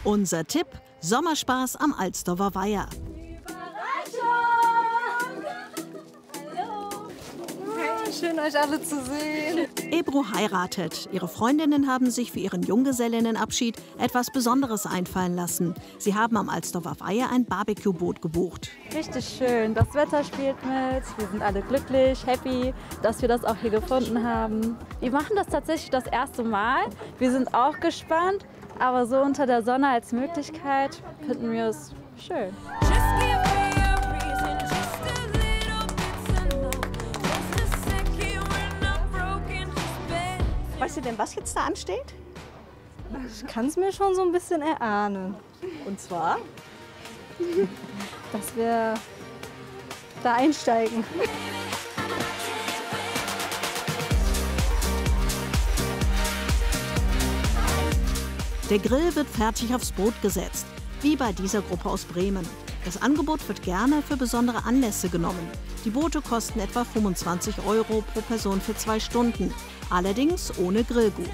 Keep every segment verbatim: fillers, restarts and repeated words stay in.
Unser Tipp: Sommerspaß am Alsdorfer Weiher. Schön, euch alle zu sehen. Ebru heiratet. Ihre Freundinnen haben sich für ihren Junggesellinnenabschied etwas Besonderes einfallen lassen. Sie haben am Alsdorfer Weiher ein Barbecue-Boot gebucht. Richtig schön. Das Wetter spielt mit. Wir sind alle glücklich, happy, dass wir das auch hier gefunden haben. Wir machen das tatsächlich das erste Mal. Wir sind auch gespannt. Aber so unter der Sonne als Möglichkeit finden wir es schön. Weißt du denn, was jetzt da ansteht? Ich kann es mir schon so ein bisschen erahnen. Und zwar? Dass wir da einsteigen. Der Grill wird fertig aufs Boot gesetzt, wie bei dieser Gruppe aus Bremen. Das Angebot wird gerne für besondere Anlässe genommen. Die Boote kosten etwa fünfundzwanzig Euro pro Person für zwei Stunden, allerdings ohne Grillgut.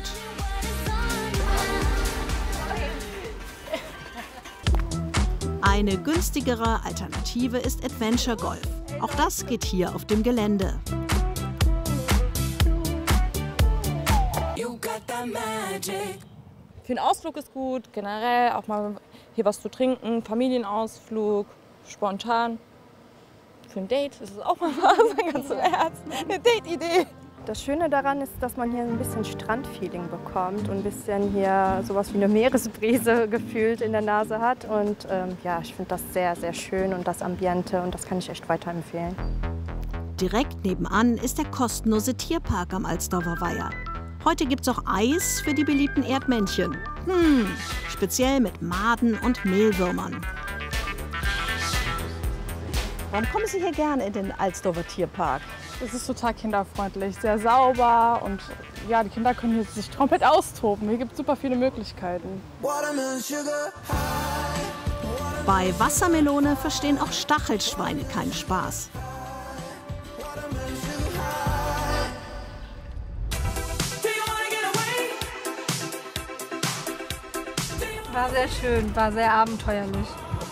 Eine günstigere Alternative ist Adventure Golf. Auch das geht hier auf dem Gelände. Für einen Ausflug ist gut, generell auch mal hier was zu trinken, Familienausflug, spontan. Für ein Date ist es auch mal was, ganz im Ernst, eine Date-Idee. Das Schöne daran ist, dass man hier ein bisschen Strandfeeling bekommt und ein bisschen hier sowas wie eine Meeresbrise gefühlt in der Nase hat. Und ähm, ja, ich finde das sehr, sehr schön und das Ambiente und das kann ich echt weiterempfehlen. Direkt nebenan ist der kostenlose Tierpark am Alsdorfer Weiher. Heute gibt's auch Eis für die beliebten Erdmännchen. Hm, speziell mit Maden und Mehlwürmern. Warum kommen Sie hier gerne in den Alsdorfer Tierpark? Es ist total kinderfreundlich, sehr sauber und ja, die Kinder können hier sich komplett austoben. Hier gibt es super viele Möglichkeiten. Bei Wassermelone verstehen auch Stachelschweine keinen Spaß. War sehr schön, war sehr abenteuerlich.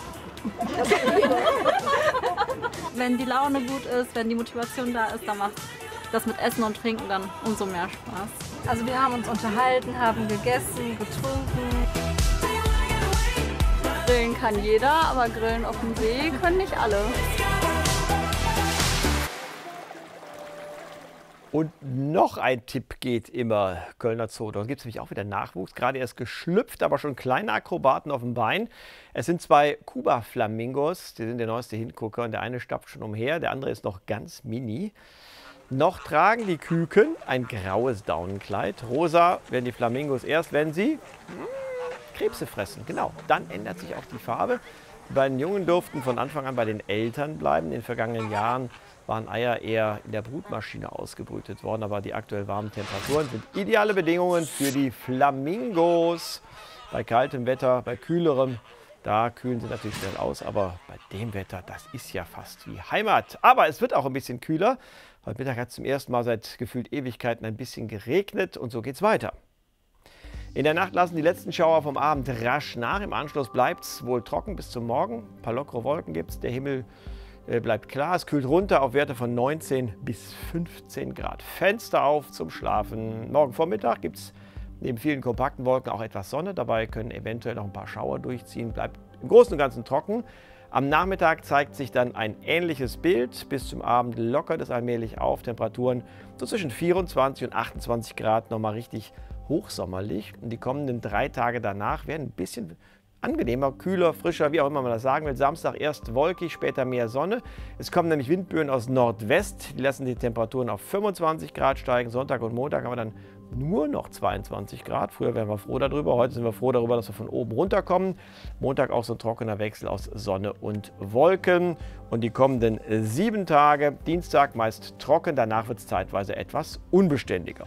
Wenn die Laune gut ist, wenn die Motivation da ist, dann macht das mit Essen und Trinken dann umso mehr Spaß. Also wir haben uns unterhalten, haben gegessen, getrunken. Grillen kann jeder, aber Grillen auf dem See können nicht alle. Und noch ein Tipp geht immer, Kölner Zoo. Dort gibt es nämlich auch wieder Nachwuchs. Gerade erst geschlüpft, aber schon kleine Akrobaten auf dem Bein. Es sind zwei Kuba-Flamingos, die sind der neueste Hingucker. Und der eine stapft schon umher, der andere ist noch ganz mini. Noch tragen die Küken ein graues Daunenkleid. Rosa werden die Flamingos erst, wenn sie hm, Krebse fressen. Genau, dann ändert sich auch die Farbe. Die beiden Jungen durften von Anfang an bei den Eltern bleiben. In den vergangenen Jahren waren Eier eher in der Brutmaschine ausgebrütet worden, aber die aktuell warmen Temperaturen sind ideale Bedingungen für die Flamingos. Bei kaltem Wetter, bei kühlerem, da kühlen sie natürlich schnell aus, aber bei dem Wetter, das ist ja fast wie Heimat. Aber es wird auch ein bisschen kühler. Heute Mittag hat es zum ersten Mal seit gefühlt Ewigkeiten ein bisschen geregnet und so geht's weiter. In der Nacht lassen die letzten Schauer vom Abend rasch nach. Im Anschluss bleibt es wohl trocken bis zum Morgen. Ein paar lockere Wolken gibt es. Der Himmel bleibt klar, es kühlt runter auf Werte von neunzehn bis fünfzehn Grad. Fenster auf zum Schlafen. Morgen Vormittag gibt es neben vielen kompakten Wolken auch etwas Sonne. Dabei können eventuell noch ein paar Schauer durchziehen. Bleibt im Großen und Ganzen trocken. Am Nachmittag zeigt sich dann ein ähnliches Bild. Bis zum Abend lockert es allmählich auf. Temperaturen so zwischen vierundzwanzig und achtundzwanzig Grad, nochmal richtig hochsommerlich. Und die kommenden drei Tage danach werden ein bisschen angenehmer, kühler, frischer, wie auch immer man das sagen will. Samstag erst wolkig, später mehr Sonne. Es kommen nämlich Windböen aus Nordwest. Die lassen die Temperaturen auf fünfundzwanzig Grad steigen. Sonntag und Montag haben wir dann nur noch zweiundzwanzig Grad. Früher wären wir froh darüber. Heute sind wir froh darüber, dass wir von oben runterkommen. Montag auch so ein trockener Wechsel aus Sonne und Wolken. Und die kommenden sieben Tage, Dienstag meist trocken. Danach wird es zeitweise etwas unbeständiger.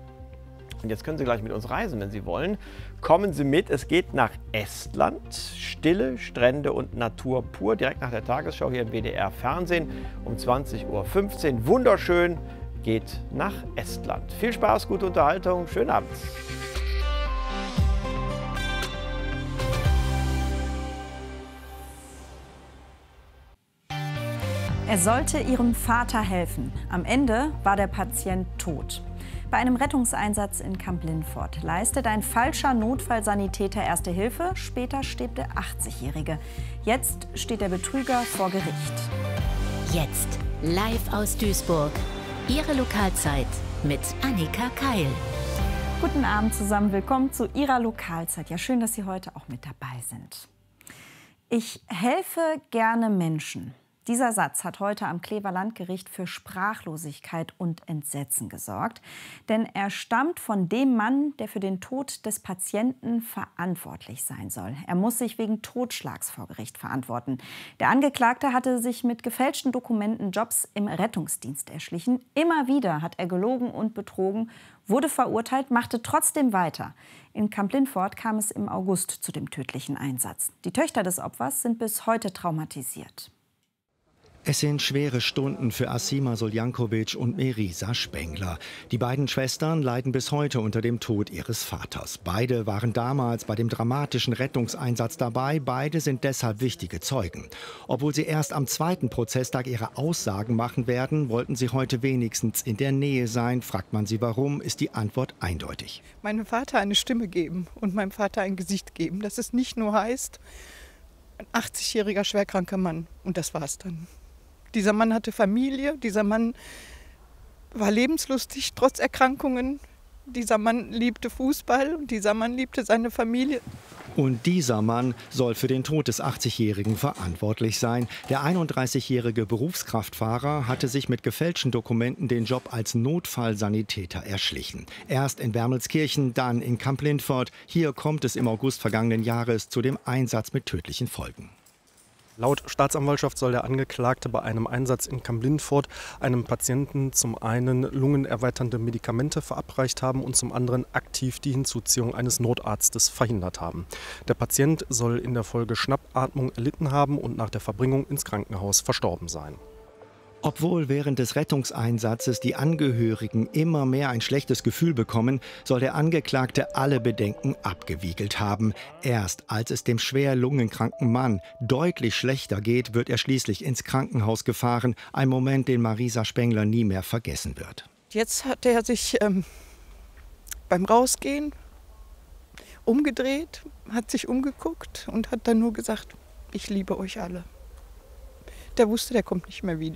Und jetzt können Sie gleich mit uns reisen, wenn Sie wollen. Kommen Sie mit, es geht nach Estland. Stille, Strände und Natur pur. Direkt nach der Tagesschau hier im W D R Fernsehen um zwanzig Uhr fünfzehn. Wunderschön, geht nach Estland. Viel Spaß, gute Unterhaltung, schönen Abend. Er sollte ihrem Vater helfen. Am Ende war der Patient tot. Bei einem Rettungseinsatz in Kamp-Lintfort leistet ein falscher Notfallsanitäter Erste Hilfe. Später stirbt der achtzigjährige. Jetzt steht der Betrüger vor Gericht. Jetzt live aus Duisburg. Ihre Lokalzeit mit Annika Keil. Guten Abend zusammen, willkommen zu Ihrer Lokalzeit. Ja, schön, dass Sie heute auch mit dabei sind. Ich helfe gerne Menschen. Dieser Satz hat heute am Klever Landgericht für Sprachlosigkeit und Entsetzen gesorgt. Denn er stammt von dem Mann, der für den Tod des Patienten verantwortlich sein soll. Er muss sich wegen Totschlags vor Gericht verantworten. Der Angeklagte hatte sich mit gefälschten Dokumenten Jobs im Rettungsdienst erschlichen. Immer wieder hat er gelogen und betrogen, wurde verurteilt, machte trotzdem weiter. In Kamp-Lintfort kam es im August zu dem tödlichen Einsatz. Die Töchter des Opfers sind bis heute traumatisiert. Es sind schwere Stunden für Asima Soljankovic und Merisa Spengler. Die beiden Schwestern leiden bis heute unter dem Tod ihres Vaters. Beide waren damals bei dem dramatischen Rettungseinsatz dabei. Beide sind deshalb wichtige Zeugen. Obwohl sie erst am zweiten Prozesstag ihre Aussagen machen werden, wollten sie heute wenigstens in der Nähe sein. Fragt man sie warum, ist die Antwort eindeutig. Meinem Vater eine Stimme geben und meinem Vater ein Gesicht geben. Dass es nicht nur heißt, ein achtzigjähriger schwerkranker Mann. Und das war's dann. Dieser Mann hatte Familie, dieser Mann war lebenslustig, trotz Erkrankungen. Dieser Mann liebte Fußball und dieser Mann liebte seine Familie. Und dieser Mann soll für den Tod des achtzigjährigen verantwortlich sein. Der einunddreißigjährige Berufskraftfahrer hatte sich mit gefälschten Dokumenten den Job als Notfallsanitäter erschlichen. Erst in Wermelskirchen, dann in Kamp-Lintfort. Hier kommt es im August vergangenen Jahres zu dem Einsatz mit tödlichen Folgen. Laut Staatsanwaltschaft soll der Angeklagte bei einem Einsatz in Kamp-Lintfort einem Patienten zum einen lungenerweiternde Medikamente verabreicht haben und zum anderen aktiv die Hinzuziehung eines Notarztes verhindert haben. Der Patient soll in der Folge Schnappatmung erlitten haben und nach der Verbringung ins Krankenhaus verstorben sein. Obwohl während des Rettungseinsatzes die Angehörigen immer mehr ein schlechtes Gefühl bekommen, soll der Angeklagte alle Bedenken abgewiegelt haben. Erst als es dem schwer lungenkranken Mann deutlich schlechter geht, wird er schließlich ins Krankenhaus gefahren. Ein Moment, den Merisa Spengler nie mehr vergessen wird. Jetzt hat er sich ähm, beim Rausgehen umgedreht, hat sich umgeguckt und hat dann nur gesagt, ich liebe euch alle. Der wusste, der kommt nicht mehr wieder.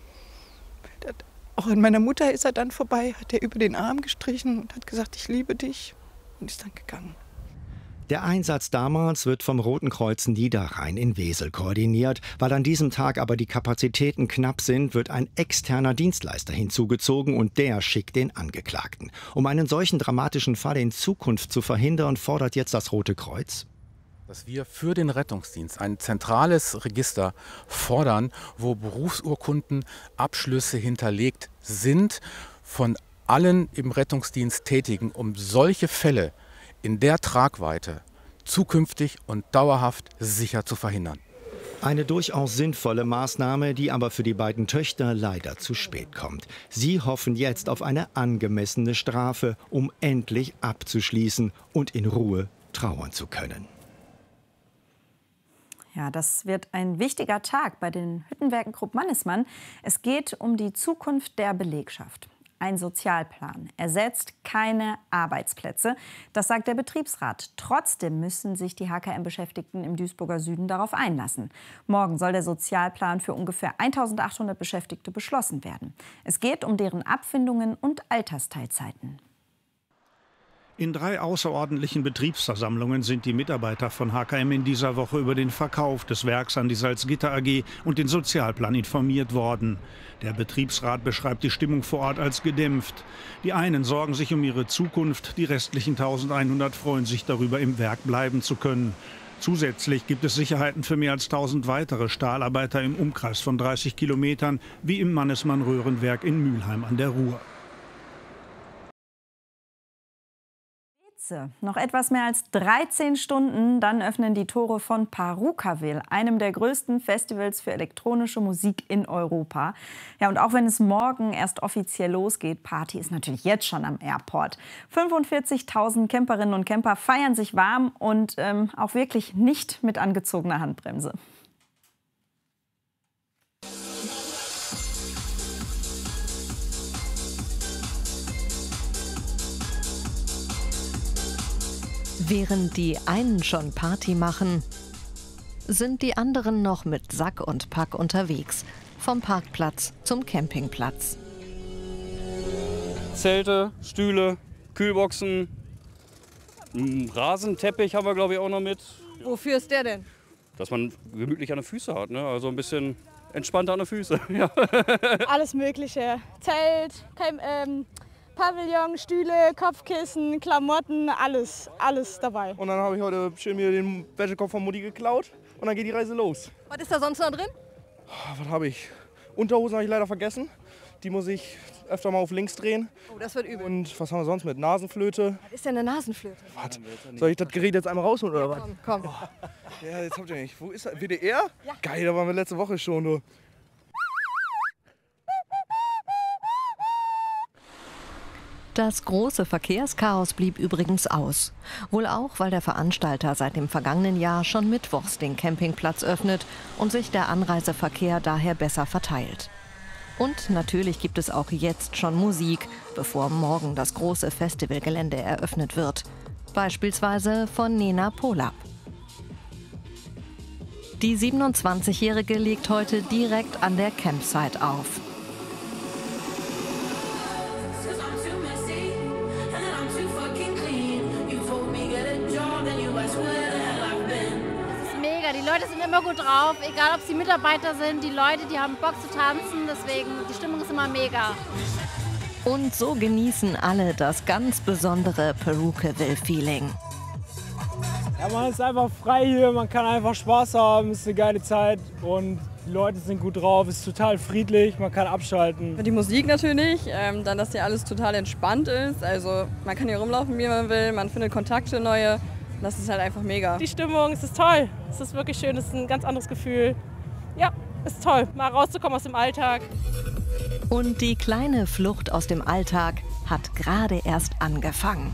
Auch an meiner Mutter ist er dann vorbei, hat er über den Arm gestrichen und hat gesagt, ich liebe dich, und ist dann gegangen. Der Einsatz damals wird vom Roten Kreuz Niederrhein in Wesel koordiniert. Weil an diesem Tag aber die Kapazitäten knapp sind, wird ein externer Dienstleister hinzugezogen und der schickt den Angeklagten. Um einen solchen dramatischen Fall in Zukunft zu verhindern, fordert jetzt das Rote Kreuz, dass wir für den Rettungsdienst ein zentrales Register fordern, wo Berufsurkunden, Abschlüsse hinterlegt sind von allen im Rettungsdienst Tätigen, um solche Fälle in der Tragweite zukünftig und dauerhaft sicher zu verhindern. Eine durchaus sinnvolle Maßnahme, die aber für die beiden Töchter leider zu spät kommt. Sie hoffen jetzt auf eine angemessene Strafe, um endlich abzuschließen und in Ruhe trauern zu können. Ja, das wird ein wichtiger Tag bei den Hüttenwerken Krupp-Mannesmann. Es geht um die Zukunft der Belegschaft. Ein Sozialplan ersetzt keine Arbeitsplätze. Das sagt der Betriebsrat. Trotzdem müssen sich die H K M-Beschäftigten im Duisburger Süden darauf einlassen. Morgen soll der Sozialplan für ungefähr eintausendachthundert Beschäftigte beschlossen werden. Es geht um deren Abfindungen und Altersteilzeiten. In drei außerordentlichen Betriebsversammlungen sind die Mitarbeiter von H K M in dieser Woche über den Verkauf des Werks an die Salzgitter A G und den Sozialplan informiert worden. Der Betriebsrat beschreibt die Stimmung vor Ort als gedämpft. Die einen sorgen sich um ihre Zukunft, die restlichen eintausendeinhundert freuen sich darüber, im Werk bleiben zu können. Zusätzlich gibt es Sicherheiten für mehr als tausend weitere Stahlarbeiter im Umkreis von dreißig Kilometern, wie im Mannesmann-Röhrenwerk in Mülheim an der Ruhr. Noch etwas mehr als dreizehn Stunden, dann öffnen die Tore von Parukaville, einem der größten Festivals für elektronische Musik in Europa. Ja, und auch wenn es morgen erst offiziell losgeht, Party ist natürlich jetzt schon am Airport. fünfundvierzigtausend Camperinnen und Camper feiern sich warm und ähm, auch wirklich nicht mit angezogener Handbremse. Während die einen schon Party machen, sind die anderen noch mit Sack und Pack unterwegs. Vom Parkplatz zum Campingplatz. Zelte, Stühle, Kühlboxen, einen Rasenteppich haben wir, glaube ich, auch noch mit. Wofür ist der denn? Dass man gemütlich an den Füßen hat, ne? Also ein bisschen entspannter an den Füßen. Ja. Alles Mögliche. Zelt, kein, ähm, Pavillon, Stühle, Kopfkissen, Klamotten, alles, alles dabei. Und dann habe ich heute schön mir den Wäschekorb von Mutti geklaut und dann geht die Reise los. Was ist da sonst noch drin? Was habe ich? Unterhosen habe ich leider vergessen. Die muss ich öfter mal auf links drehen. Oh, das wird übel. Und was haben wir sonst mit? Nasenflöte. Was ist denn eine Nasenflöte? Was? Soll ich das Gerät jetzt einmal rausholen oder was? Komm, komm. Oh. Ja, jetzt habt ihr nicht. Wo ist das? W D R? Ja. Geil, da waren wir letzte Woche schon. Du. Das große Verkehrschaos blieb übrigens aus. Wohl auch, weil der Veranstalter seit dem vergangenen Jahr schon mittwochs den Campingplatz öffnet und sich der Anreiseverkehr daher besser verteilt. Und natürlich gibt es auch jetzt schon Musik, bevor morgen das große Festivalgelände eröffnet wird. Beispielsweise von Nena Polab. Die siebenundzwanzigjährige legt heute direkt an der Campsite auf. Die Leute sind immer gut drauf, egal ob sie Mitarbeiter sind, die Leute, die haben Bock zu tanzen, deswegen die Stimmung ist immer mega. Und so genießen alle das ganz besondere Perukaville-Feeling. Ja, man ist einfach frei hier, man kann einfach Spaß haben, es ist eine geile Zeit und die Leute sind gut drauf, es ist total friedlich, man kann abschalten. Die Musik natürlich, ähm, dann, dass hier alles total entspannt ist, also man kann hier rumlaufen, wie man will, man findet Kontakte neue. Das ist halt einfach mega. Die Stimmung, es ist toll. Es ist wirklich schön, es ist ein ganz anderes Gefühl. Ja, es ist toll, mal rauszukommen aus dem Alltag. Und die kleine Flucht aus dem Alltag hat gerade erst angefangen.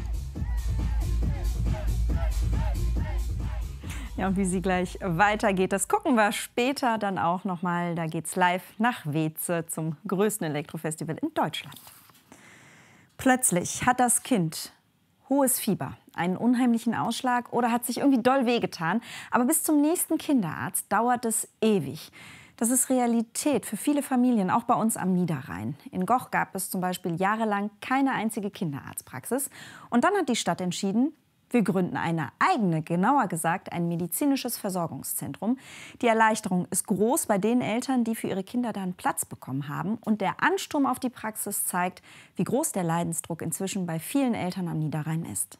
Ja, und wie sie gleich weitergeht, das gucken wir später dann auch noch mal. Da geht's live nach Weeze zum größten Elektrofestival in Deutschland. Plötzlich hat das Kind hohes Fieber, einen unheimlichen Ausschlag oder hat sich irgendwie doll wehgetan. Aber bis zum nächsten Kinderarzt dauert es ewig. Das ist Realität für viele Familien, auch bei uns am Niederrhein. In Goch gab es zum Beispiel jahrelang keine einzige Kinderarztpraxis. Und dann hat die Stadt entschieden, wir gründen eine eigene, genauer gesagt ein medizinisches Versorgungszentrum. Die Erleichterung ist groß bei den Eltern, die für ihre Kinder da einen Platz bekommen haben. Und der Ansturm auf die Praxis zeigt, wie groß der Leidensdruck inzwischen bei vielen Eltern am Niederrhein ist.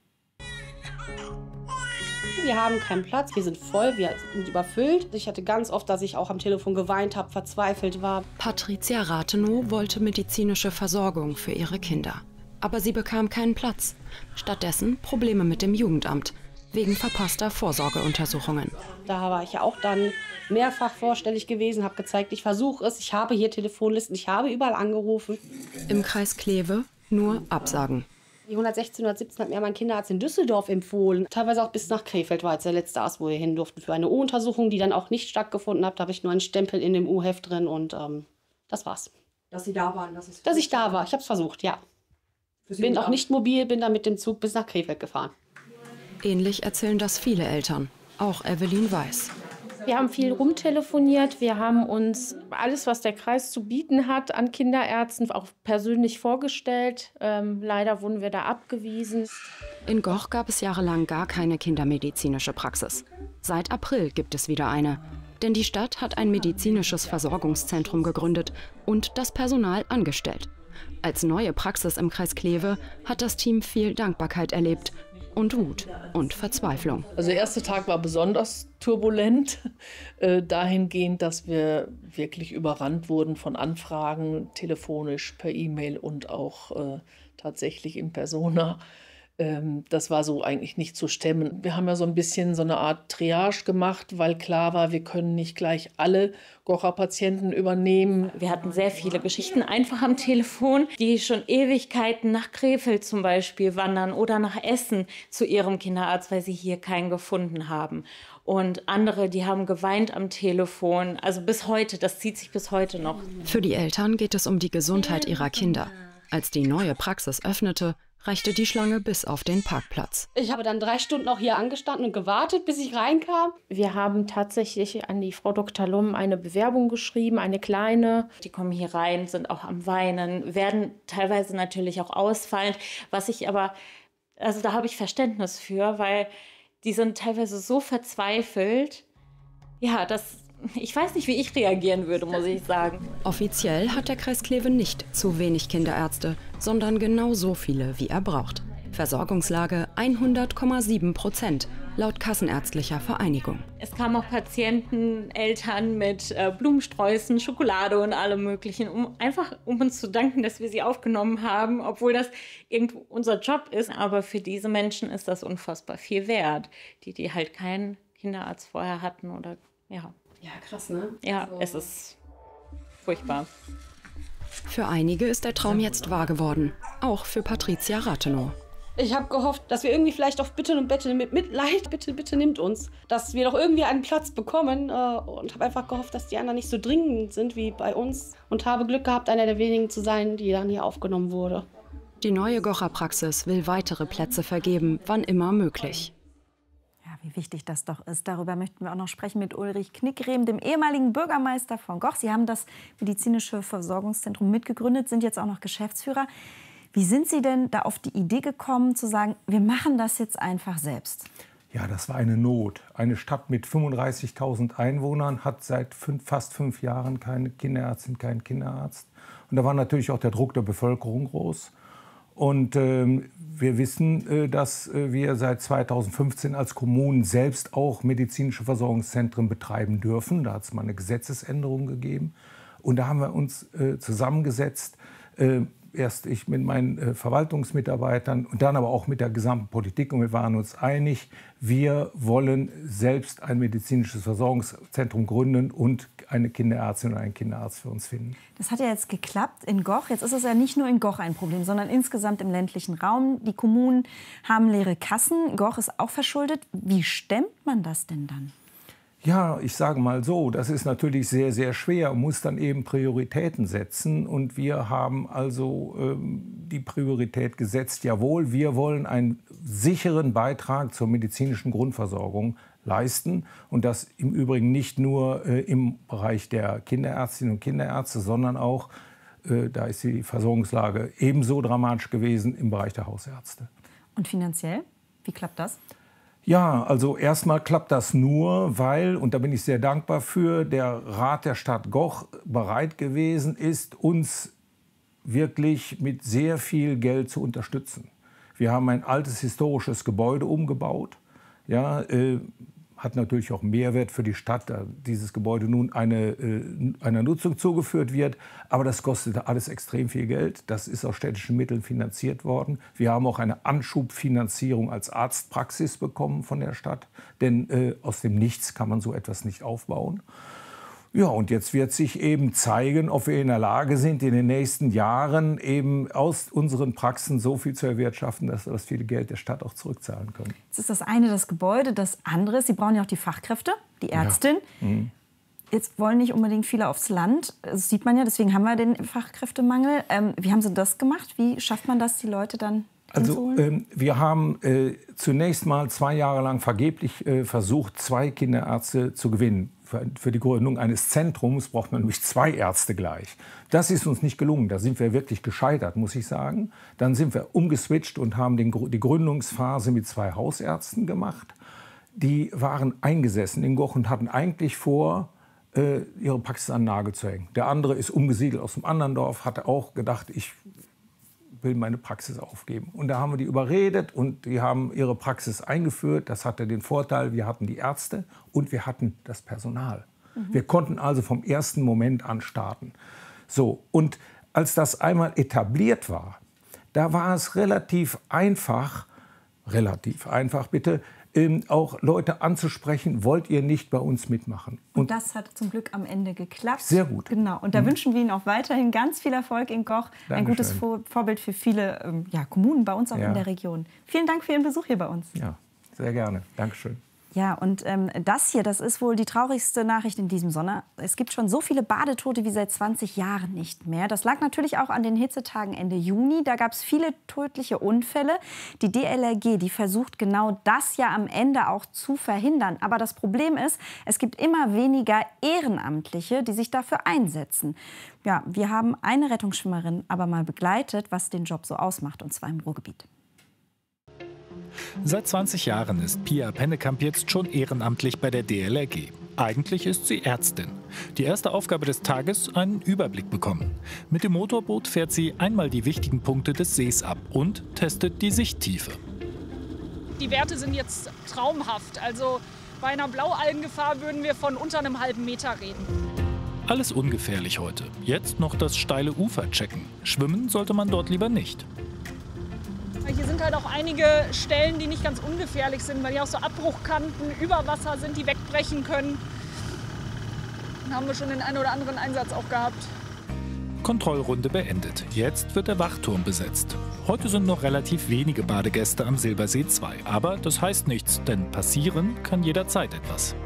Wir haben keinen Platz, wir sind voll, wir sind überfüllt. Ich hatte ganz oft, dass ich auch am Telefon geweint habe, verzweifelt war. Patricia Rathenow wollte medizinische Versorgung für ihre Kinder. Aber sie bekam keinen Platz. Stattdessen Probleme mit dem Jugendamt, wegen verpasster Vorsorgeuntersuchungen. Da war ich ja auch dann mehrfach vorstellig gewesen, habe gezeigt, ich versuche es, ich habe hier Telefonlisten, ich habe überall angerufen. Im Kreis Kleve nur Absagen. Die hundertsechzehn, hundertsiebzehn hat mir mein Kinderarzt in Düsseldorf empfohlen. Teilweise auch bis nach Krefeld war jetzt der letzte Arzt, wo wir hin durften für eine U-Untersuchung, die dann auch nicht stattgefunden hat. Da habe ich nur einen Stempel in dem U-Heft drin und ähm, das war's. Dass Sie da waren? Das ist Dass ich da war, ich habe es versucht, ja. Bin auch nicht mobil, bin dann mit dem Zug bis nach Krefeld gefahren. Ähnlich erzählen das viele Eltern, auch Evelyn Weiß. Wir haben viel rumtelefoniert, wir haben uns alles, was der Kreis zu bieten hat, an Kinderärzten auch persönlich vorgestellt. Ähm, leider wurden wir da abgewiesen. In Goch gab es jahrelang gar keine kindermedizinische Praxis. Seit April gibt es wieder eine. Denn die Stadt hat ein medizinisches Versorgungszentrum gegründet und das Personal angestellt. Als neue Praxis im Kreis Kleve hat das Team viel Dankbarkeit erlebt und Wut und Verzweiflung. Also der erste Tag war besonders turbulent, äh, dahingehend, dass wir wirklich überrannt wurden von Anfragen, telefonisch, per E-Mail und auch äh, tatsächlich in Persona. Ähm, das war so eigentlich nicht zu stemmen. Wir haben ja so ein bisschen so eine Art Triage gemacht, weil klar war, wir können nicht gleich alle Gocher Patienten übernehmen. Wir hatten sehr viele Geschichten einfach am Telefon, die schon Ewigkeiten nach Krefeld zum Beispiel wandern oder nach Essen zu ihrem Kinderarzt, weil sie hier keinen gefunden haben. Und andere, die haben geweint am Telefon. Also bis heute, das zieht sich bis heute noch. Für die Eltern geht es um die Gesundheit ihrer Kinder. Als die neue Praxis öffnete, reichte die Schlange bis auf den Parkplatz. Ich habe dann drei Stunden auch hier angestanden und gewartet, bis ich reinkam. Wir haben tatsächlich an die Frau Doktor Lumm eine Bewerbung geschrieben, eine kleine. Die kommen hier rein, sind auch am Weinen, werden teilweise natürlich auch ausfallend. Was ich aber, also da habe ich Verständnis für, weil die sind teilweise so verzweifelt, ja, dass ich weiß nicht, wie ich reagieren würde, muss ich sagen. Offiziell hat der Kreis Kleve nicht zu wenig Kinderärzte, sondern genau so viele, wie er braucht. Versorgungslage hundert Komma sieben Prozent, laut Kassenärztlicher Vereinigung. Es kamen auch Patienten, Eltern mit äh, Blumensträußen, Schokolade und allem Möglichen, um einfach um uns zu danken, dass wir sie aufgenommen haben, obwohl das irgendwo unser Job ist. Aber für diese Menschen ist das unfassbar viel wert, die, die halt keinen Kinderarzt vorher hatten oder ja. Ja, krass, ne? Ja, so. Es ist furchtbar. Für einige ist der Traum jetzt wahr geworden, auch für Patricia Rathenow. Ich habe gehofft, dass wir irgendwie vielleicht auf Bitte und Bitte mit Mitleid, bitte, bitte nimmt uns, dass wir doch irgendwie einen Platz bekommen äh, und habe einfach gehofft, dass die anderen nicht so dringend sind wie bei uns und habe Glück gehabt, einer der wenigen zu sein, die dann hier aufgenommen wurde. Die neue Gocha-Praxis will weitere Plätze vergeben, wann immer möglich. Wie wichtig das doch ist. Darüber möchten wir auch noch sprechen mit Ulrich Knickrehm, dem ehemaligen Bürgermeister von Goch. Sie haben das medizinische Versorgungszentrum mitgegründet, sind jetzt auch noch Geschäftsführer. Wie sind Sie denn da auf die Idee gekommen, zu sagen, wir machen das jetzt einfach selbst? Ja, das war eine Not. Eine Stadt mit fünfunddreißigtausend Einwohnern hat seit fünf, fast fünf Jahren keine Kinderärztin, keinen Kinderarzt. Und da war natürlich auch der Druck der Bevölkerung groß. Und ähm, wir wissen, äh, dass äh, wir seit zweitausendfünfzehn als Kommunen selbst auch medizinische Versorgungszentren betreiben dürfen. Da hat es mal eine Gesetzesänderung gegeben. Und da haben wir uns äh, zusammengesetzt, äh, erst ich mit meinen äh, Verwaltungsmitarbeitern und dann aber auch mit der gesamten Politik. Und wir waren uns einig, wir wollen selbst ein medizinisches Versorgungszentrum gründen und eine Kinderärztin oder einen Kinderarzt für uns finden. Das hat ja jetzt geklappt in Goch. Jetzt ist es ja nicht nur in Goch ein Problem, sondern insgesamt im ländlichen Raum. Die Kommunen haben leere Kassen. Goch ist auch verschuldet. Wie stemmt man das denn dann? Ja, ich sage mal so, das ist natürlich sehr, sehr schwer, man muss dann eben Prioritäten setzen. Und wir haben also ähm, die Priorität gesetzt, jawohl, wir wollen einen sicheren Beitrag zur medizinischen Grundversorgung leisten. Und das im Übrigen nicht nur äh, im Bereich der Kinderärztinnen und Kinderärzte, sondern auch, äh, da ist die Versorgungslage ebenso dramatisch gewesen, im Bereich der Hausärzte. Und finanziell, wie klappt das? Ja, also erstmal klappt das nur, weil, und da bin ich sehr dankbar für, der Rat der Stadt Goch bereit gewesen ist, uns wirklich mit sehr viel Geld zu unterstützen. Wir haben ein altes historisches Gebäude umgebaut, ja, äh, hat natürlich auch Mehrwert für die Stadt, da dieses Gebäude nun eine, äh, einer Nutzung zugeführt wird. Aber das kostete alles extrem viel Geld. Das ist aus städtischen Mitteln finanziert worden. Wir haben auch eine Anschubfinanzierung als Arztpraxis bekommen von der Stadt. Denn äh, aus dem Nichts kann man so etwas nicht aufbauen. Ja, und jetzt wird sich eben zeigen, ob wir in der Lage sind, in den nächsten Jahren eben aus unseren Praxen so viel zu erwirtschaften, dass wir das viele Geld der Stadt auch zurückzahlen können. Jetzt ist das eine das Gebäude, das andere, Sie brauchen ja auch die Fachkräfte, die Ärztin. Ja. Mhm. Jetzt wollen nicht unbedingt viele aufs Land, das sieht man ja, deswegen haben wir den Fachkräftemangel. Ähm, wie haben Sie das gemacht? Wie schafft man das, die Leute dann Also ähm, wir haben äh, zunächst mal zwei Jahre lang vergeblich äh, versucht, zwei Kinderärzte zu gewinnen. Für, für die Gründung eines Zentrums braucht man nämlich zwei Ärzte gleich. Das ist uns nicht gelungen. Da sind wir wirklich gescheitert, muss ich sagen. Dann sind wir umgeswitcht und haben den, die Gründungsphase mit zwei Hausärzten gemacht. Die waren eingesessen in Goch und hatten eigentlich vor, äh, ihre Praxis an den Nagel zu hängen. Der andere ist umgesiedelt aus einem anderen Dorf, hatte auch gedacht, ich will meine Praxis aufgeben. Und da haben wir die überredet und die haben ihre Praxis eingeführt. Das hatte den Vorteil, wir hatten die Ärzte und wir hatten das Personal. Mhm. Wir konnten also vom ersten Moment an starten. So, und als das einmal etabliert war, da war es relativ einfach, relativ einfach bitte, Ähm, auch Leute anzusprechen, wollt ihr nicht bei uns mitmachen? Und, und das hat zum Glück am Ende geklappt. Sehr gut. Genau. Und da mhm. wünschen wir Ihnen auch weiterhin ganz viel Erfolg in Goch. Dankeschön. Ein gutes Vor Vorbild für viele ähm, ja, Kommunen bei uns auch ja. in der Region. Vielen Dank für Ihren Besuch hier bei uns. Ja, sehr gerne. Dankeschön. Ja, und ähm, das hier, das ist wohl die traurigste Nachricht in diesem Sommer. Es gibt schon so viele Badetote wie seit zwanzig Jahren nicht mehr. Das lag natürlich auch an den Hitzetagen Ende Juni. Da gab es viele tödliche Unfälle. Die D L R G, die versucht genau das ja am Ende auch zu verhindern. Aber das Problem ist, es gibt immer weniger Ehrenamtliche, die sich dafür einsetzen. Ja, wir haben eine Rettungsschwimmerin aber mal begleitet, was den Job so ausmacht, und zwar im Ruhrgebiet. Seit zwanzig Jahren ist Pia Pennekamp jetzt schon ehrenamtlich bei der D L R G. Eigentlich ist sie Ärztin. Die erste Aufgabe des Tages, einen Überblick bekommen. Mit dem Motorboot fährt sie einmal die wichtigen Punkte des Sees ab und testet die Sichttiefe. Die Werte sind jetzt traumhaft. Also bei einer Blaualgengefahr würden wir von unter einem halben Meter reden. Alles ungefährlich heute. Jetzt noch das steile Ufer checken. Schwimmen sollte man dort lieber nicht. Hier sind halt auch einige Stellen, die nicht ganz ungefährlich sind, weil hier auch so Abbruchkanten über Wasser sind, die wegbrechen können. Dann haben wir schon den einen oder anderen Einsatz auch gehabt. Kontrollrunde beendet. Jetzt wird der Wachturm besetzt. Heute sind noch relativ wenige Badegäste am Silbersee zwei. Aber das heißt nichts, denn passieren kann jederzeit etwas.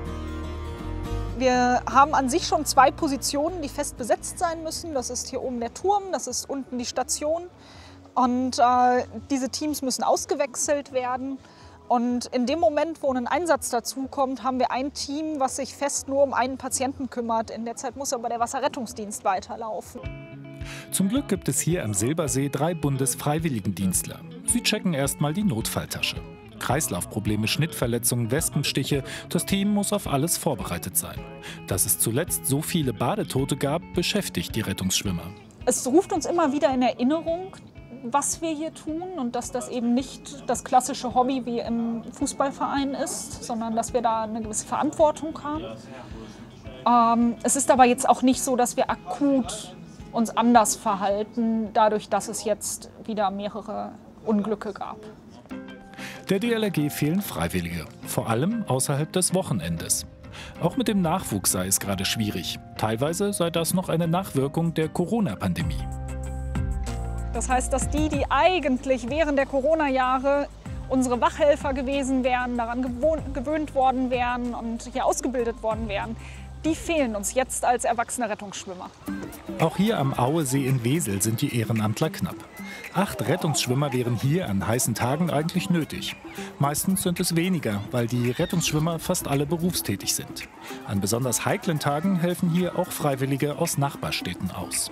Wir haben an sich schon zwei Positionen, die fest besetzt sein müssen. Das ist hier oben der Turm, das ist unten die Station. Und äh, diese Teams müssen ausgewechselt werden. Und in dem Moment, wo ein Einsatz dazukommt, haben wir ein Team, was sich fest nur um einen Patienten kümmert. In der Zeit muss aber der Wasserrettungsdienst weiterlaufen. Zum Glück gibt es hier am Silbersee drei Bundesfreiwilligendienstler. Sie checken erstmal die Notfalltasche. Kreislaufprobleme, Schnittverletzungen, Wespenstiche. Das Team muss auf alles vorbereitet sein. Dass es zuletzt so viele Badetote gab, beschäftigt die Rettungsschwimmer. Es ruft uns immer wieder in Erinnerung, was wir hier tun und dass das eben nicht das klassische Hobby wie im Fußballverein ist, sondern dass wir da eine gewisse Verantwortung haben. Ähm, es ist aber jetzt auch nicht so, dass wir akut uns anders verhalten, dadurch, dass es jetzt wieder mehrere Unglücke gab. Der D L R G fehlen Freiwillige, vor allem außerhalb des Wochenendes. Auch mit dem Nachwuchs sei es gerade schwierig. Teilweise sei das noch eine Nachwirkung der Corona-Pandemie. Das heißt, dass die, die eigentlich während der Corona-Jahre unsere Wachhelfer gewesen wären, daran gewöhnt worden wären und hier ausgebildet worden wären, die fehlen uns jetzt als erwachsene Rettungsschwimmer. Auch hier am Auesee in Wesel sind die Ehrenamtler knapp. Acht Rettungsschwimmer wären hier an heißen Tagen eigentlich nötig. Meistens sind es weniger, weil die Rettungsschwimmer fast alle berufstätig sind. An besonders heiklen Tagen helfen hier auch Freiwillige aus Nachbarstädten aus.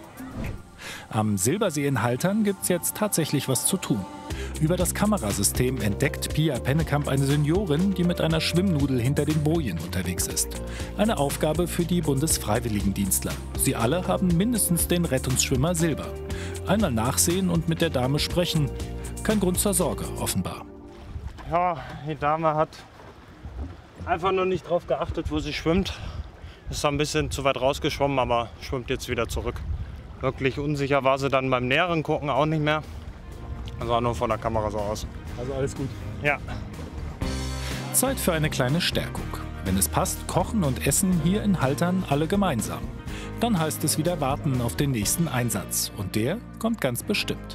Am Silbersee in Haltern gibt es jetzt tatsächlich was zu tun. Über das Kamerasystem entdeckt Pia Pennekamp eine Seniorin, die mit einer Schwimmnudel hinter den Bojen unterwegs ist. Eine Aufgabe für die Bundesfreiwilligendienstler. Sie alle haben mindestens den Rettungsschwimmer Silber. Einmal nachsehen und mit der Dame sprechen. Kein Grund zur Sorge, offenbar. Ja, die Dame hat einfach nur nicht drauf geachtet, wo sie schwimmt. Ist ein bisschen zu weit rausgeschwommen, aber schwimmt jetzt wieder zurück. Wirklich unsicher war sie dann beim näheren Gucken auch nicht mehr. Das sah nur von der Kamera so aus. Also alles gut? Ja. Zeit für eine kleine Stärkung. Wenn es passt, kochen und essen hier in Haltern alle gemeinsam. Dann heißt es wieder warten auf den nächsten Einsatz. Und der kommt ganz bestimmt.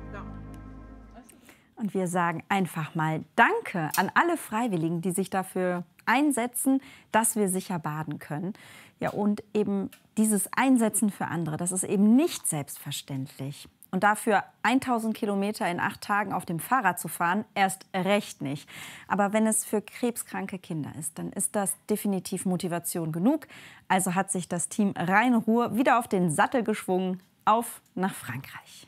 Und wir sagen einfach mal Danke an alle Freiwilligen, die sich dafür einsetzen, dass wir sicher baden können. Ja, und eben dieses Einsetzen für andere, das ist eben nicht selbstverständlich. Und dafür tausend Kilometer in acht Tagen auf dem Fahrrad zu fahren, erst recht nicht. Aber wenn es für krebskranke Kinder ist, dann ist das definitiv Motivation genug. Also hat sich das Team Rhein-Ruhr wieder auf den Sattel geschwungen, auf nach Frankreich.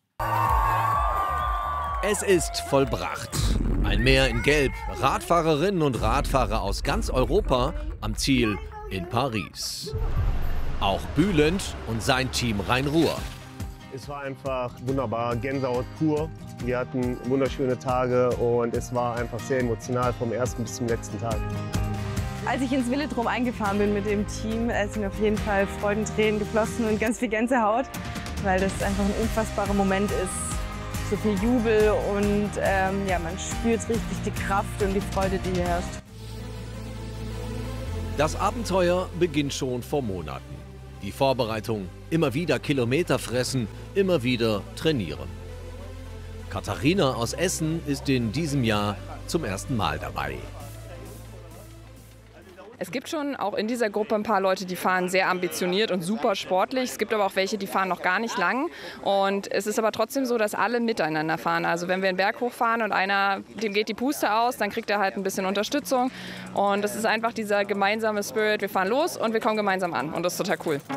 Es ist vollbracht. Ein Meer in Gelb, Radfahrerinnen und Radfahrer aus ganz Europa am Ziel in Paris. Auch Bülent und sein Team Rhein-Ruhr. Es war einfach wunderbar, Gänsehaut pur. Wir hatten wunderschöne Tage und es war einfach sehr emotional vom ersten bis zum letzten Tag. Als ich ins Velodrom eingefahren bin mit dem Team, sind auf jeden Fall Freudentränen geflossen und ganz viel Gänsehaut, weil das einfach ein unfassbarer Moment ist. So viel Jubel und ähm, ja, man spürt richtig die Kraft und die Freude, die hier herrscht. Das Abenteuer beginnt schon vor Monaten. Die Vorbereitung, immer wieder Kilometer fressen, immer wieder trainieren. Katharina aus Essen ist in diesem Jahr zum ersten Mal dabei. Es gibt schon auch in dieser Gruppe ein paar Leute, die fahren sehr ambitioniert und super sportlich. Es gibt aber auch welche, die fahren noch gar nicht lang. Und es ist aber trotzdem so, dass alle miteinander fahren. Also wenn wir einen Berg hochfahren und einer, dem geht die Puste aus, dann kriegt er halt ein bisschen Unterstützung. Und das ist einfach dieser gemeinsame Spirit. Wir fahren los und wir kommen gemeinsam an. Und das ist total cool.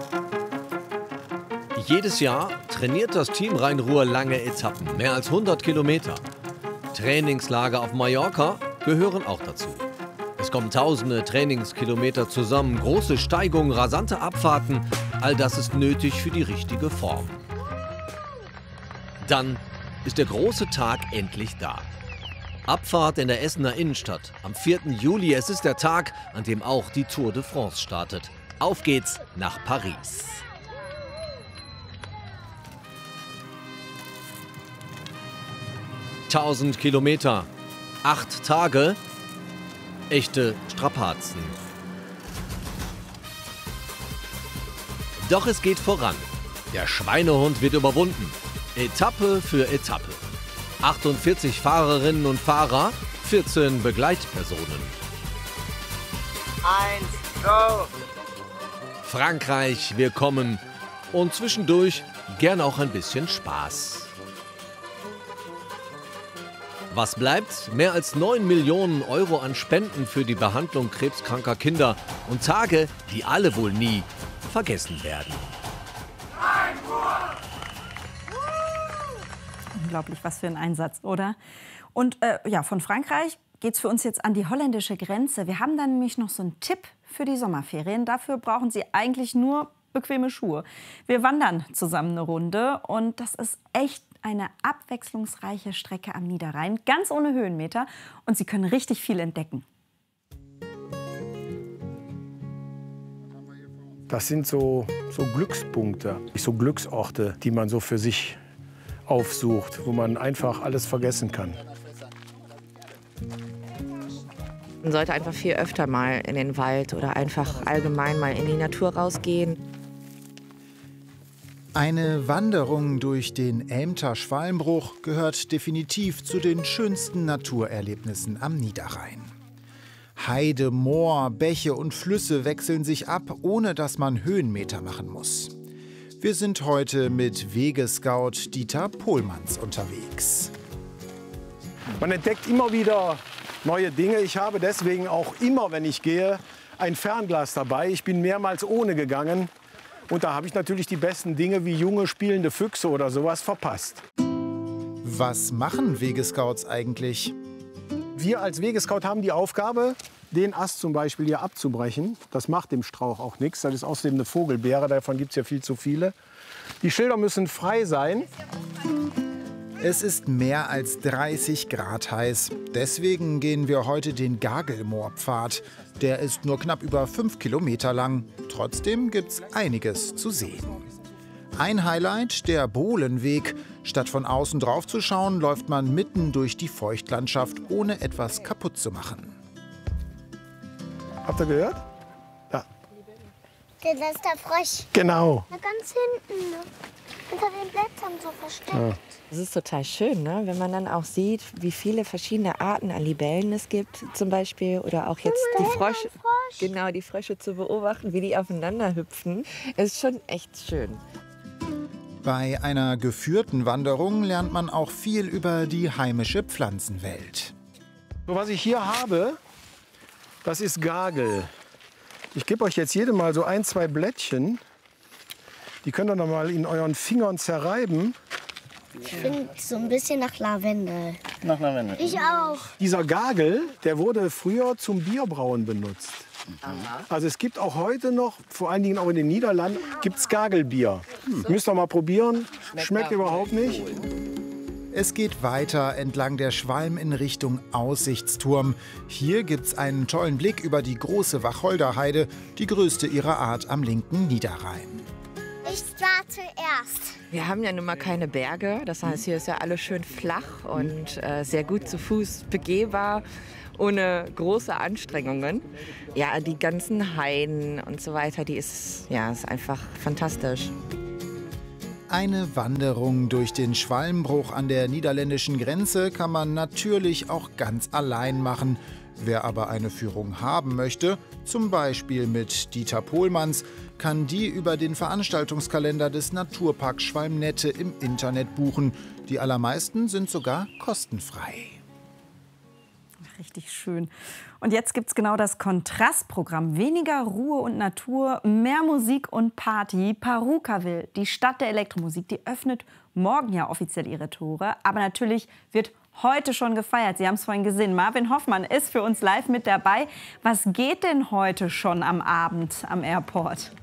Jedes Jahr trainiert das Team Rhein-Ruhr lange Etappen, mehr als hundert Kilometer. Trainingslager auf Mallorca gehören auch dazu. Es kommen tausende Trainingskilometer zusammen, große Steigungen, rasante Abfahrten. All das ist nötig für die richtige Form. Dann ist der große Tag endlich da. Abfahrt in der Essener Innenstadt am vierten Juli. Es ist der Tag, an dem auch die Tour de France startet. Auf geht's nach Paris. tausend Kilometer, acht Tage. Echte Strapazen. Doch es geht voran. Der Schweinehund wird überwunden. Etappe für Etappe. achtundvierzig Fahrerinnen und Fahrer, vierzehn Begleitpersonen. Eins, go! Frankreich, willkommen. Und zwischendurch gern auch ein bisschen Spaß. Was bleibt? Mehr als neun Millionen Euro an Spenden für die Behandlung krebskranker Kinder und Tage, die alle wohl nie vergessen werden. Unglaublich, was für ein Einsatz, oder? Und äh, ja, von Frankreich geht es für uns jetzt an die holländische Grenze. Wir haben dann nämlich noch so einen Tipp für die Sommerferien. Dafür brauchen Sie eigentlich nur bequeme Schuhe. Wir wandern zusammen eine Runde und das ist echt eine abwechslungsreiche Strecke am Niederrhein, ganz ohne Höhenmeter. Und Sie können richtig viel entdecken. Das sind so, so Glückspunkte, so Glücksorte, die man so für sich aufsucht, wo man einfach alles vergessen kann. Man sollte einfach viel öfter mal in den Wald oder einfach allgemein mal in die Natur rausgehen. Eine Wanderung durch den Elmter Schwalmbruch gehört definitiv zu den schönsten Naturerlebnissen am Niederrhein. Heide, Moor, Bäche und Flüsse wechseln sich ab, ohne dass man Höhenmeter machen muss. Wir sind heute mit Wegescout Dieter Pohlmanns unterwegs. Man entdeckt immer wieder neue Dinge. Ich habe deswegen auch immer, wenn ich gehe, ein Fernglas dabei. Ich bin mehrmals ohne gegangen. Und da habe ich natürlich die besten Dinge wie junge spielende Füchse oder sowas verpasst. Was machen Wegescouts eigentlich? Wir als Wegescout haben die Aufgabe, den Ast zum Beispiel hier abzubrechen. Das macht dem Strauch auch nichts. Das ist außerdem eine Vogelbeere, davon gibt es ja viel zu viele. Die Schilder müssen frei sein. Es ist mehr als dreißig Grad heiß. Deswegen gehen wir heute den Gagelmoorpfad. Der ist nur knapp über fünf Kilometer lang. Trotzdem gibt's einiges zu sehen. Ein Highlight, der Bohlenweg. Statt von außen drauf zu schauen, läuft man mitten durch die Feuchtlandschaft, ohne etwas kaputt zu machen. Habt ihr gehört? Da. Der ist der Frosch. Genau. Na, ganz hinten, ne? Unter den Blättern so versteckt. Ja. Es ist total schön, ne? Wenn man dann auch sieht, wie viele verschiedene Arten an Libellen es gibt, zum Beispiel. Oder auch jetzt die Frösche, Frosch. genau, die Frösche zu beobachten, wie die aufeinander hüpfen. Ist schon echt schön. Bei einer geführten Wanderung lernt man auch viel über die heimische Pflanzenwelt. So, was ich hier habe, das ist Gagel. Ich gebe euch jetzt jedem mal so ein, zwei Blättchen. Die könnt ihr noch mal in euren Fingern zerreiben. Ich finde so ein bisschen nach Lavendel. Nach Lavendel. Ich auch. Dieser Gagel, der wurde früher zum Bierbrauen benutzt. Aha. Also es gibt auch heute noch, vor allen Dingen auch in den Niederlanden, gibt's Gagelbier. Hm. Müsst ihr mal probieren. Schmeckt, Schmeckt überhaupt nicht. Es geht weiter entlang der Schwalm in Richtung Aussichtsturm. Hier gibt's einen tollen Blick über die große Wacholderheide, die größte ihrer Art am linken Niederrhein. Ich war zuerst. Wir haben ja nun mal keine Berge. Das heißt, hier ist ja alles schön flach und äh, sehr gut zu Fuß begehbar, ohne große Anstrengungen. Ja, die ganzen Heiden und so weiter, die ist, ja, ist einfach fantastisch. Eine Wanderung durch den Schwalmbruch an der niederländischen Grenze kann man natürlich auch ganz allein machen. Wer aber eine Führung haben möchte, zum Beispiel mit Dieter Pohlmanns, kann die über den Veranstaltungskalender des Naturparks Schwalm-Nette im Internet buchen. Die allermeisten sind sogar kostenfrei. Richtig schön. Und jetzt gibt es genau das Kontrastprogramm. Weniger Ruhe und Natur, mehr Musik und Party. Purukaville, die Stadt der Elektromusik, die öffnet morgen ja offiziell ihre Tore. Aber natürlich wird heute schon gefeiert. Sie haben es vorhin gesehen. Marvin Hoffmann ist für uns live mit dabei. Was geht denn heute schon am Abend am Airport?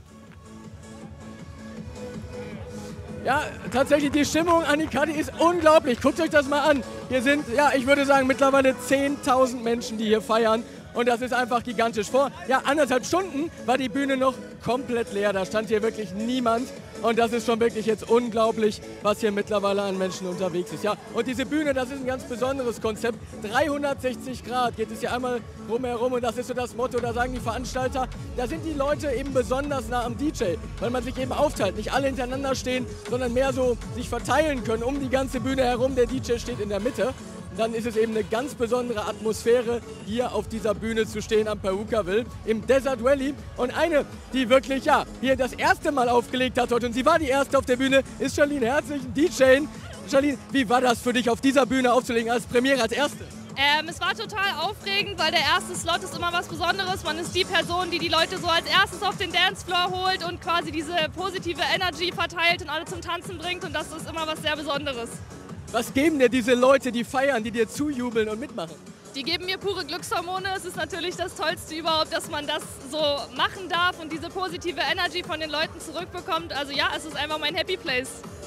Ja, tatsächlich die Stimmung, Annika, die ist unglaublich. Guckt euch das mal an. Hier sind, ja, ich würde sagen, mittlerweile zehntausend Menschen, die hier feiern. Und das ist einfach gigantisch. Vor ja, anderthalb Stunden war die Bühne noch komplett leer. Da stand hier wirklich niemand. Und das ist schon wirklich jetzt unglaublich, was hier mittlerweile an Menschen unterwegs ist. Ja, und diese Bühne, das ist ein ganz besonderes Konzept. dreihundertsechzig Grad geht es hier einmal rumherum und das ist so das Motto. Da sagen die Veranstalter, da sind die Leute eben besonders nah am D J, weil man sich eben aufteilt. Nicht alle hintereinander stehen, sondern mehr so sich verteilen können um die ganze Bühne herum. Der D J steht in der Mitte. Dann ist es eben eine ganz besondere Atmosphäre, hier auf dieser Bühne zu stehen am Purukaville im Desert Valley. Und eine, die wirklich, ja, hier das erste Mal aufgelegt hat heute, und sie war die erste auf der Bühne, ist Charlene Herzlich, D J. Charlene, wie war das für dich, auf dieser Bühne aufzulegen als Premiere, als Erste? Ähm, es war total aufregend, weil der erste Slot ist immer was Besonderes. Man ist die Person, die die Leute so als erstes auf den Dancefloor holt und quasi diese positive Energy verteilt und alle zum Tanzen bringt. Und das ist immer was sehr Besonderes. Was geben dir diese Leute, die feiern, die dir zujubeln und mitmachen? Die geben mir pure Glückshormone. Es ist natürlich das Tollste überhaupt, dass man das so machen darf und diese positive Energy von den Leuten zurückbekommt. Also ja, es ist einfach mein Happy Place.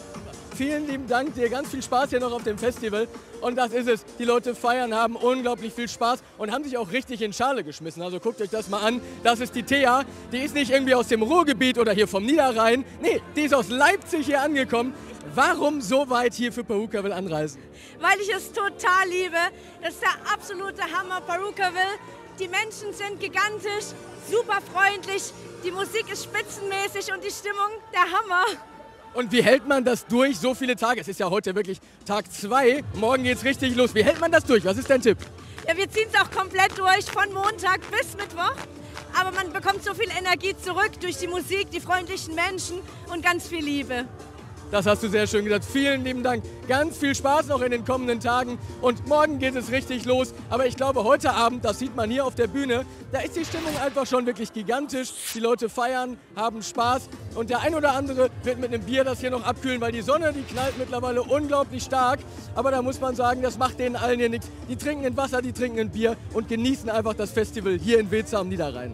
Vielen lieben Dank dir, ganz viel Spaß hier noch auf dem Festival. Und das ist es, die Leute feiern, haben unglaublich viel Spaß und haben sich auch richtig in Schale geschmissen. Also guckt euch das mal an, das ist die Thea, die ist nicht irgendwie aus dem Ruhrgebiet oder hier vom Niederrhein. Nee, die ist aus Leipzig hier angekommen. Warum so weit hier für Purukaville anreisen? Weil ich es total liebe. Das ist der absolute Hammer, Purukaville. Die Menschen sind gigantisch, super freundlich, die Musik ist spitzenmäßig und die Stimmung der Hammer. Und wie hält man das durch, so viele Tage? Es ist ja heute wirklich Tag zwei, morgen geht's richtig los. Wie hält man das durch? Was ist dein Tipp? Ja, wir ziehen es auch komplett durch, von Montag bis Mittwoch. Aber man bekommt so viel Energie zurück durch die Musik, die freundlichen Menschen und ganz viel Liebe. Das hast du sehr schön gesagt. Vielen lieben Dank. Ganz viel Spaß noch in den kommenden Tagen. Und morgen geht es richtig los. Aber ich glaube, heute Abend, das sieht man hier auf der Bühne, da ist die Stimmung einfach schon wirklich gigantisch. Die Leute feiern, haben Spaß. Und der ein oder andere wird mit einem Bier das hier noch abkühlen, weil die Sonne, die knallt mittlerweile unglaublich stark. Aber da muss man sagen, das macht denen allen hier nichts. Die trinken ein Wasser, die trinken ein Bier und genießen einfach das Festival hier in Weeze am Niederrhein.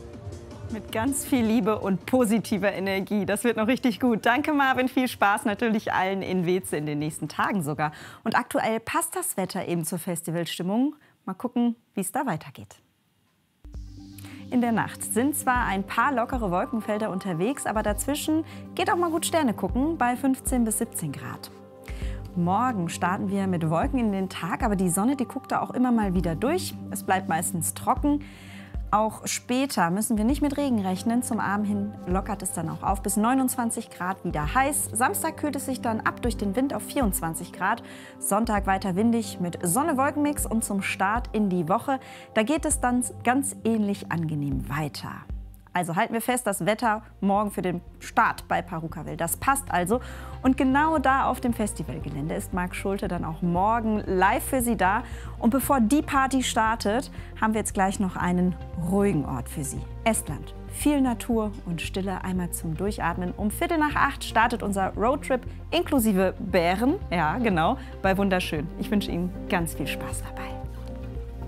Mit ganz viel Liebe und positiver Energie. Das wird noch richtig gut. Danke, Marvin. Viel Spaß natürlich allen in Weeze in den nächsten Tagen sogar. Und aktuell passt das Wetter eben zur Festivalstimmung. Mal gucken, wie es da weitergeht. In der Nacht sind zwar ein paar lockere Wolkenfelder unterwegs, aber dazwischen geht auch mal gut Sterne gucken bei fünfzehn bis siebzehn Grad. Morgen starten wir mit Wolken in den Tag, aber die Sonne, die guckt da auch immer mal wieder durch. Es bleibt meistens trocken. Auch später müssen wir nicht mit Regen rechnen. Zum Abend hin lockert es dann auch auf bis neunundzwanzig Grad, wieder heiß. Samstag kühlt es sich dann ab durch den Wind auf vierundzwanzig Grad. Sonntag weiter windig mit Sonne-Wolken-Mix und zum Start in die Woche, da geht es dann ganz ähnlich angenehm weiter. Also halten wir fest, das Wetter morgen für den Start bei Purukaville, das passt also. Und genau da auf dem Festivalgelände ist Marc Schulte dann auch morgen live für Sie da. Und bevor die Party startet, haben wir jetzt gleich noch einen ruhigen Ort für Sie. Estland. Viel Natur und Stille einmal zum Durchatmen. Um Viertel nach acht startet unser Roadtrip inklusive Bären, ja genau, bei Wunderschön. Ich wünsche Ihnen ganz viel Spaß dabei.